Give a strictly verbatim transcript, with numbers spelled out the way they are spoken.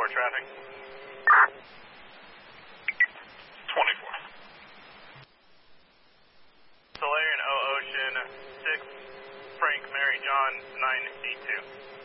twenty-four traffic. twenty-four. Solarian O Ocean six, Frank Mary John nine eight two.